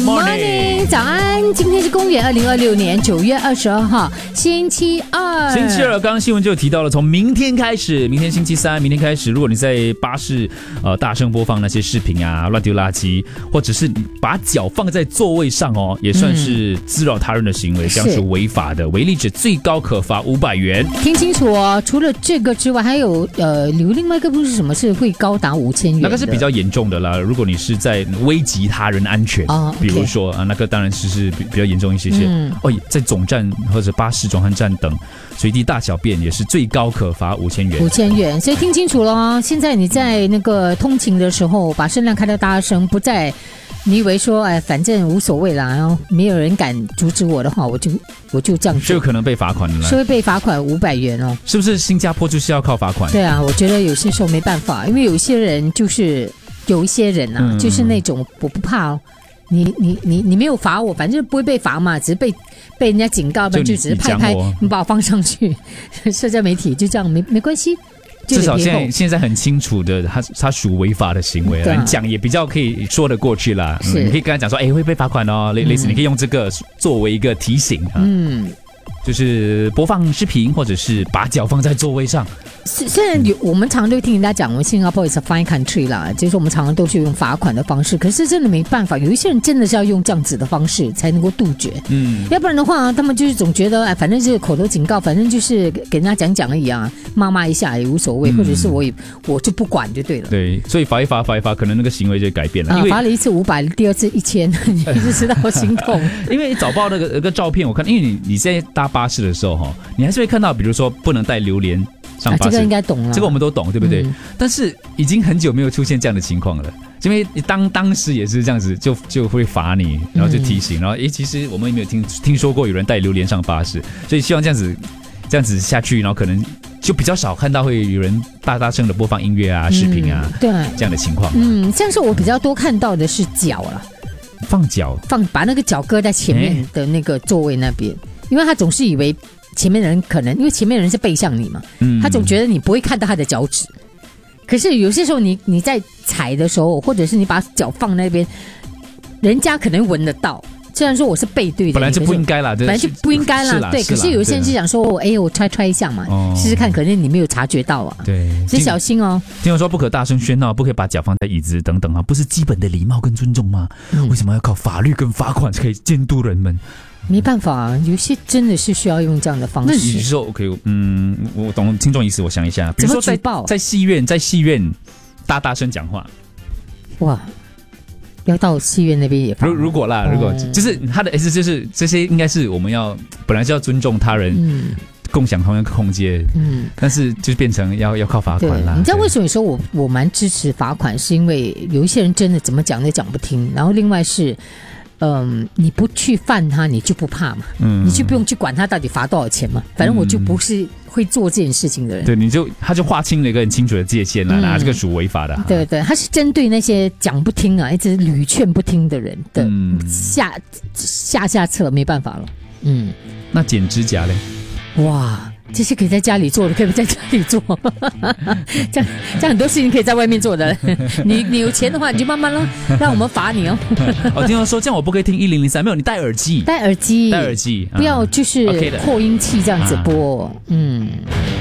Good morning， 早安！今天是公元2026年9月22号，星期二。 星期二，刚刚新闻就有提到了，从明天开始，明天星期三，明天开始，如果你在巴士大声播放那些视频啊，乱丢垃圾，或者是把脚放在座位上哦，也算是滋扰他人的行为，这样是违法的，违例者最高可罚500元。 听清楚哦，除了这个之外，还有有另外一个不是什么，是会高达5000元的， 那个是比较严重的啦。如果你是在危及他人安全，比如说那个当然是比较严重一些。在总站或者巴士转换站等随地大小便也是最高可罚5000元。 5000元，所以听清楚了哦。现在你在那个通勤的时候，把声量开到大声，不在你以为说反正无所谓啦，然后没有人敢阻止我的话，我就这样做， 就可能被罚款了， 是会被罚款500元哦。 是不是新加坡就是要靠罚款？ 对啊，我觉得有些时候没办法，因为有些人就是有一些人啊，就是那种我不怕哦。你没有罚我，反正不会被罚嘛，只是被人家警告，就只是拍你把我放上去，社交媒体就这样没关系。 至少现在很清楚的，他属违法的行为了，你讲也比较可以说得过去啦。你可以跟他讲说，会被罚款哦，类似你可以用这个作为一个提醒就是播放视频或者是把脚放在座位上。 虽然我们常常都听人家讲，我们新加坡 is a fine country 啦，就是我们常常都是用罚款的方式，可是真的没办法，有一些人真的是要用这样子的方式才能够杜绝。要不然的话，他们就是总觉得反正就是口头警告，反正就是给人家讲而已啊，骂一下也无所谓，或者是我就不管就对了。 对，所以罚一罚，可能那个行为就改变了。 罚了一次500，第二次1000，你就知道我心痛。 因为早报那个照片我看，因为你现在搭巴士的时候你还是会看到，比如说不能带榴莲上巴士， 这个应该懂了， 这个我们都懂，对不对？但是已经很久没有出现这样的情况了，因为当时也是这样子，就会罚你，然后就提醒，然后其实我们也没有听说过有人带榴莲上巴士，所以希望这样子下去，然后可能就比较少看到会有人大声的播放音乐啊、视频啊， 对这样的情况。 像是我比较多看到的是脚了，把那个脚搁在前面的那个座位那边，因为他总是以为前面的人可能因为前面的人是背向你嘛，他总觉得你不会看到他的脚趾。可是有些时候你在踩的时候，或者是你把脚放那边，人家可能闻得到。虽然说我是背对的， 本来就不应该啦， 本来就不应该啦，对。可是有些人就想说，我揣一下嘛，试试看，可能你没有察觉到啊， 对， 所以小心哦。 听说不可大声喧闹，不可以把脚放在椅子等等啊，不是基本的礼貌跟尊重吗？为什么要靠法律跟罚款可以监督人们？ 没办法啊，有些真的是需要用这样的方式。 那你说 OK， 我懂听众意思，我想一下，比如说在戏院大声讲话， 哇，要到戏院那边也如果就是他的意思就是这些应该是我们本来就要尊重他人，共享同样的空间，但是就变成要靠罚款啦。 你知道为什么说我蛮支持罚款，是因为有一些人真的怎么讲都讲不听，然后另外是。你不去犯他，你就不怕嘛，你就不用去管他到底罚多少钱嘛，反正我就不是会做这件事情的人。对， 他就划清了一个很清楚的界限啦，这个属违法的。 对，他是针对那些讲不听啊，一直屡劝不听的人的下策，没办法了。 那剪指甲嘞？ 哇！这些可以在家里做的，可以在家里做，这样很多事情可以在外面做的。你有钱的话，你就慢慢了，让我们罚你哦。 我听说这样我不可以听1003，没有，你戴耳机， 不要就是扩音器这样子播。